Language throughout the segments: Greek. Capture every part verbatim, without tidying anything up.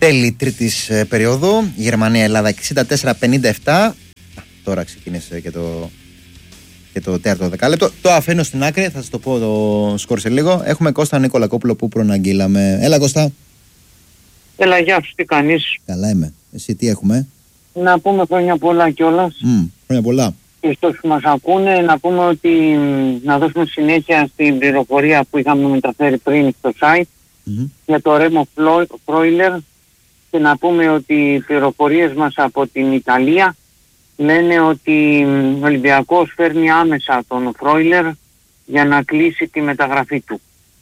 τέλη τρίτης ε, περίοδου. Γερμανία-Ελλάδα εξήντα τέσσερα πενήντα επτά. Τώρα ξεκίνησε και το, και το τέταρτο δεκάλεπτο. Το αφήνω στην άκρη, θα σας το πω το σκορ σε λίγο. Έχουμε Κώστα Νικολακόπουλο που προαναγγείλαμε. Έλα Κώστα. Έλα, γεια σου, τι κάνεις? Καλά είμαι. Εσύ τι έχουμε? Να πούμε χρόνια πολλά κιόλας. Mm, χρόνια πολλά. Και στους που μας ακούνε να πούμε ότι να δώσουμε συνέχεια στην πληροφορία που είχαμε μεταφέρει πριν στο site mm-hmm. για το ρέμο Φρόιλερ, και να πούμε ότι οι πληροφορίες μας από την Ιταλία λένε ότι ο Ολυμπιακός φέρνει άμεσα τον Φρόιλερ για να κλείσει τη μεταγραφή του.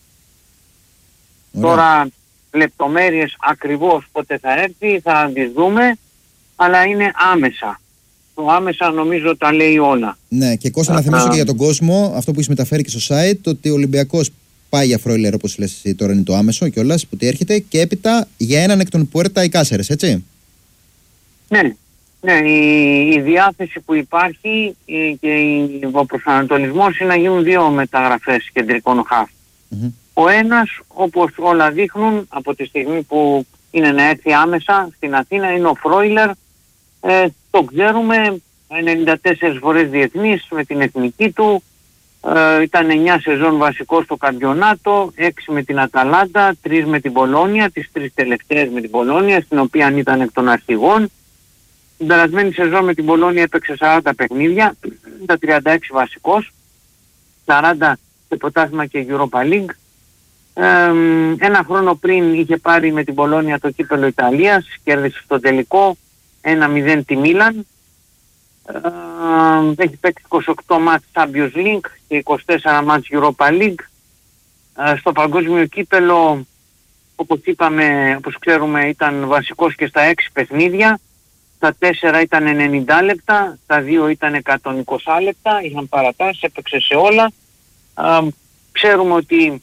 Ωραία. Τώρα λεπτομέρειες ακριβώς πότε θα έρθει θα τις δούμε, αλλά είναι άμεσα. Το άμεσα νομίζω τα λέει όλα. Ναι, και Κώστα, να θυμίσω και για τον κόσμο αυτό που έχει μεταφέρει και στο site, το ότι ο Ολυμπιακός πάει για Φρόιλερ, όπως λες εσύ, τώρα είναι το άμεσο κιόλας που τι έρχεται, και έπειτα για έναν εκ των Πουέρτα ή Κάσερες, έτσι. Ναι, ναι, η, η διάθεση που υπάρχει και ο προσανατολισμός είναι να γίνουν δύο μεταγραφές κεντρικών χαφ. Mm-hmm. Ο ένας, όπως όλα δείχνουν από τη στιγμή που είναι να έρθει άμεσα στην Αθήνα, είναι ο Φρόιλερ. Ε, το ξέρουμε, ενενήντα τέσσερις φορές διεθνής με την εθνική του, ε, ήταν εννιά σεζόν βασικός στο καμπιονάτο, έξι με την Αταλάντα, τρεις με την Πολόνια, τις τρεις τελευταίες με την Πολόνια, στην οποία ήταν εκ των αρχηγών. Την περασμένη σεζόν με την Πολόνια έπαιξε σαράντα παιχνίδια, τα τριάντα έξι βασικός, σαράντα σε πρωτάθλημα και Europa League. Ε, ένα χρόνο πριν είχε πάρει με την Πολόνια το κύπελλο Ιταλίας, κέρδισε στο τελικό ένα μηδέν τη Μίλαν. Ε, έχει παίξει είκοσι οκτώ μάτς Champions League και είκοσι τέσσερα μάτς Europa League. Ε, στο παγκόσμιο κύπελλο, όπως είπαμε, όπως ξέρουμε, ήταν βασικός και στα έξι παιχνίδια. Τα τέσσερα ήταν ενενήντα λεπτά, τα δύο ήταν εκατόν είκοσι λεπτά, είχαν παρατάσει, έπαιξε σε όλα. Ε, ξέρουμε ότι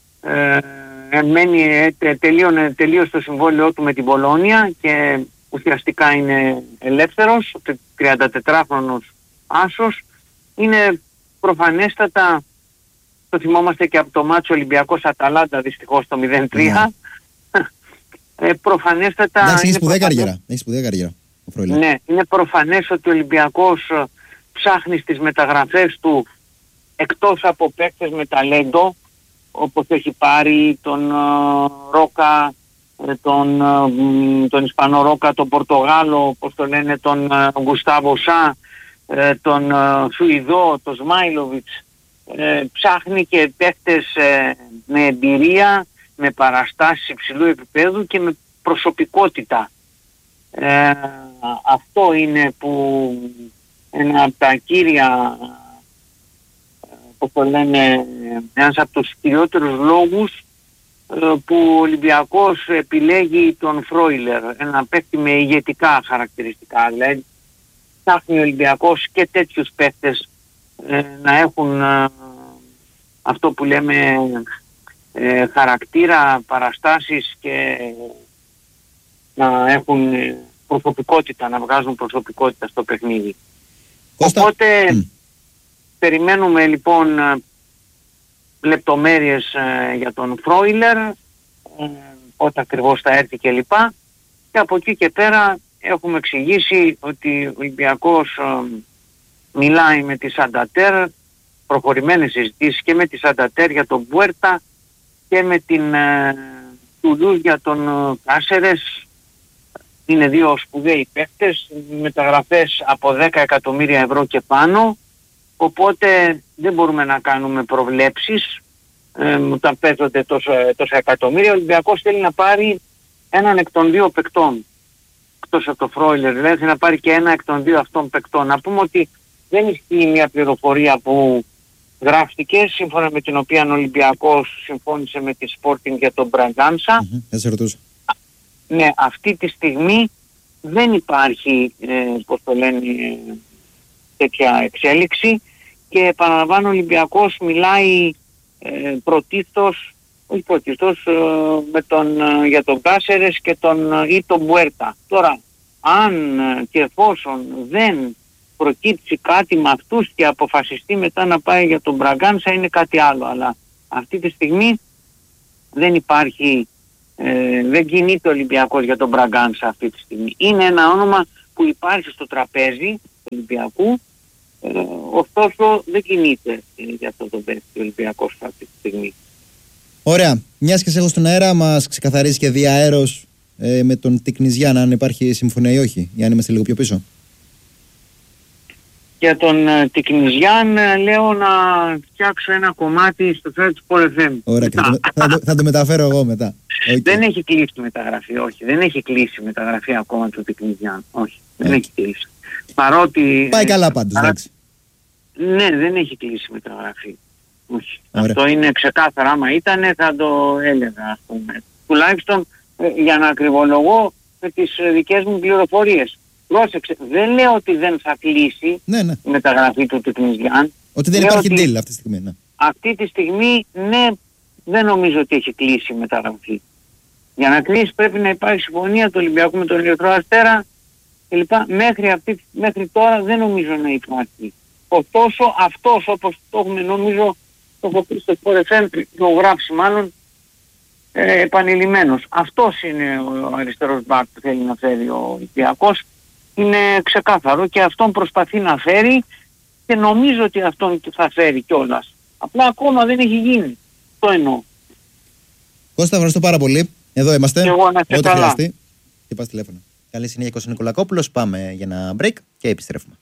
ε, μένει, ε, τελείωνε, τελείωσε το συμβόλαιό του με την Πολόνια και ουσιαστικά είναι ελεύθερος, τριαντατετράχρονος άσος. Είναι προφανέστατα, το θυμόμαστε και από το μάτσο Ολυμπιακός Αταλάντα δυστυχώς το μηδέν τρία, yeah. ε, προφανέστατα... Εντάξει, έχει σπουδαία καριέρα. Ναι, είναι προφανές ότι ο Ολυμπιακός ψάχνει στις μεταγραφές του, εκτός από παίκτες με ταλέντο, όπως έχει πάρει τον uh, Ρόκα, τον, τον Ισπανό Ρόκα, τον Πορτογάλο, όπως το λένε, τον Γκουστάβο Σα, τον Σουηδό, τον Σμάιλοβιτς. Ε, ψάχνει και παίκτες ε, με εμπειρία, με παραστάσεις υψηλού επίπεδου και με προσωπικότητα. Ε, αυτό είναι που ένα από τα κύρια, όπως το λένε, ένας από τους κυριότερους λόγους που ο Ολυμπιακός επιλέγει τον Φρόιλερ, ένα παίκτη με ηγετικά χαρακτηριστικά. Δηλαδή ψάχνει ο Ολυμπιακός και τέτοιους παίκτες ε, να έχουν ε, αυτό που λέμε ε, χαρακτήρα, παραστάσεις και να έχουν προσωπικότητα, να βγάζουν προσωπικότητα στο παιχνίδι. Κώστα. Οπότε mm. περιμένουμε λοιπόν λεπτομέρειες ε, για τον Φρόιλερ, ε, όταν ακριβώς θα έρθει και λοιπά, και από εκεί και πέρα έχουμε εξηγήσει ότι ο Ολυμπιακός ε, μιλάει με τη Σαντατέρ, προχωρημένες συζητήσεις και με τη Σαντατέρ για τον Πουέρτα και με την ε, Τουλούζ για τον ε, Κάσερες. Είναι δύο σπουδαίοι παίκτες, μεταγραφές από δέκα εκατομμύρια ευρώ και πάνω. Οπότε δεν μπορούμε να κάνουμε προβλέψεις ε, όταν παίζονται τόσα, τόσα εκατομμύρια. Ο Ολυμπιακός θέλει να πάρει έναν εκ των δύο παικτών, εκτός από το Φρόιλερ, δηλαδή θέλει να πάρει και ένα εκ των δύο αυτών παικτών. Να πούμε ότι δεν ισχύει μια πληροφορία που γράφτηκε, σύμφωνα με την οποία ο Ολυμπιακός συμφώνησε με τη Sporting για τον Μπραγκάνσα. Mm-hmm. Ναι, αυτή τη στιγμή δεν υπάρχει, ε, πώς το λένε, τέτοια εξέλιξη, και επαναλαμβάνω, ο Ολυμπιακός μιλάει ε, πρωτίστως, όχι πρωτίστως, ε, με τον, ε, για τον Κάσερες και τον ε, ή τον Πουέρτα. Τώρα, αν ε, και εφόσον δεν προκύψει κάτι με αυτούς και αποφασιστεί μετά να πάει για τον Μπραγκάνσα, είναι κάτι άλλο. Αλλά αυτή τη στιγμή δεν υπάρχει Ε, δεν κινείται ο Ολυμπιακός για τον Μπραγκάνσα αυτή τη στιγμή. Είναι ένα όνομα που υπάρχει στο τραπέζι του Ολυμπιακού, ε, ωστόσο δεν κινείται ε, για αυτό το παίκτη ο Ολυμπιακός αυτή τη στιγμή. Ωραία. Μιας και σε έχω στον αέρα, μας ξεκαθαρίζει και διαέρος ε, με τον Τικνιζιάν αν υπάρχει συμφωνία ή όχι, ή αν είμαστε λίγο πιο πίσω. Για τον ε, Τικνιζιάν ε, λέω να φτιάξω ένα κομμάτι στο site του Sport εφ εμ. Ωραία, και θα, το, θα, το, θα το μεταφέρω εγώ μετά. Okay. Δεν έχει κλείσει μεταγραφή, όχι. Δεν έχει κλείσει μεταγραφή ακόμα του Τικνιζιάν. Όχι, okay. δεν έχει κλείσει. Παρότι... Πάει καλά πάντως, παρά... εντάξει. Ναι, δεν έχει κλείσει μεταγραφή. Όχι. Αυτό είναι ξεκάθαρα. Άμα ήταν θα το έλεγα, ας πούμε. Τουλάχιστον ε, για να ακριβολογώ με τις ε, δικές μου πληροφορίες. Πρόσεξε, δεν λέω ότι δεν θα κλείσει ναι, ναι. η μεταγραφή του Τικνιζιάν. Ότι δεν υπάρχει deal αυτή τη στιγμή. Ναι. Αυτή τη στιγμή, ναι, δεν νομίζω ότι έχει κλείσει η μεταγραφή. Για να κλείσει πρέπει να υπάρχει συμφωνία του Ολυμπιακού με τον Ερυθρό Αστέρα κλπ. Μέχρι, αυτή, μέχρι τώρα δεν νομίζω να υπάρχει. Ωστόσο αυτός, όπως το έχουμε νομίζω, το έχω πει στο Sport εφ εμ, το έχω γράψει μάλλον ε, επανειλημμένος. Αυτός είναι ο αριστερός μπακ που θέλει να φέρει ο Ολυμπιακός. Είναι ξεκάθαρο και αυτόν προσπαθεί να φέρει και νομίζω ότι αυτόν θα φέρει κιόλας. Απλά ακόμα δεν έχει γίνει. Το εννοώ. Κώστα, ευχαριστώ πάρα πολύ. Εδώ είμαστε. Και εγώ να είστε καλά. Και πας τηλέφωνο. Καλή συνέχεια, Κώστας Νικολακόπουλος. Πάμε για ένα break και επιστρέφουμε.